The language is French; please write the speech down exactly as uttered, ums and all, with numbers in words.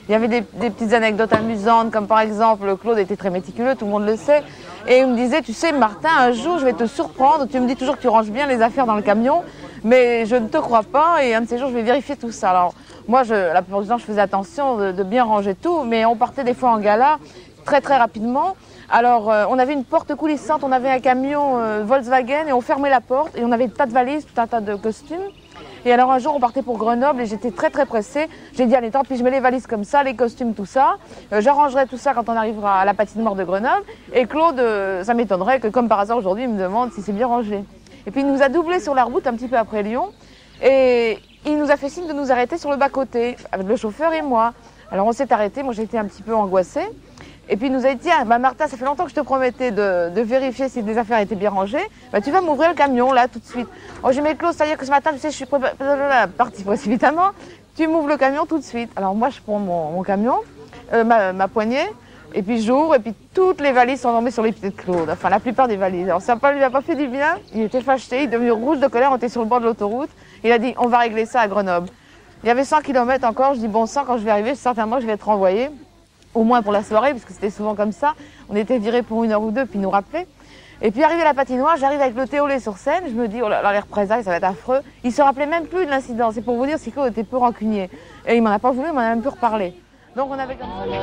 Il y avait des, des petites anecdotes amusantes, comme par exemple, Claude était très méticuleux, tout le monde le sait. Et il me disait, tu sais, Martin, un jour, je vais te surprendre. Tu me dis toujours que tu ranges bien les affaires dans le camion, mais je ne te crois pas. Et un de ces jours, je vais vérifier tout ça. Alors, moi, je, la plupart du temps, je faisais attention de, de bien ranger tout, mais on partait des fois en gala très, très rapidement. Alors, euh, on avait une porte coulissante, on avait un camion euh, Volkswagen et on fermait la porte et on avait des tas de valises, tout un tas de costumes. Et alors un jour, on partait pour Grenoble et j'étais très très pressée. J'ai dit, allez, tant pis, je mets les valises comme ça, les costumes, tout ça. Euh, J'arrangerai tout ça quand on arrivera à la patinoire de Grenoble. Et Claude, euh, ça m'étonnerait que comme par hasard aujourd'hui, il me demande si c'est bien rangé. Et puis il nous a doublé sur la route un petit peu après Lyon. Et il nous a fait signe de nous arrêter sur le bas-côté, avec le chauffeur et moi. Alors on s'est arrêté, moi j'étais un petit peu angoissée. Et puis il nous a dit, tiens, bah Martin, ça fait longtemps que je te promettais de, de vérifier si les affaires étaient bien rangées. Bah, tu vas m'ouvrir le camion, là, tout de suite. Oh, j'ai mis Claude, c'est-à-dire que ce matin, tu sais, je suis partie précipitamment. Tu m'ouvres le camion tout de suite. Alors moi, je prends mon, mon camion, euh, ma, ma poignée, et puis j'ouvre, et puis toutes les valises sont tombées sur les pieds de Claude. Enfin, la plupart des valises. Alors ça ne lui a pas fait du bien. Il était fâché, il est devenu rouge de colère, on était sur le bord de l'autoroute. Il a dit, on va régler ça à Grenoble. Il y avait cent kilomètres encore, je dis, bon sang, quand je vais arriver, certainement, je vais être renvoyé. Au moins pour la soirée, parce que c'était souvent comme ça. On était virés pour une heure ou deux, puis nous rappelait. Et puis arrivé à la patinoire, j'arrive avec le Théolé sur scène, je me dis, oh là là, les représailles, ça va être affreux. Il se rappelait même plus de l'incident, c'est pour vous dire si Claude était peu rancunier. Et il m'en a pas voulu, il m'en a même plus reparlé. Donc on avait comme ça.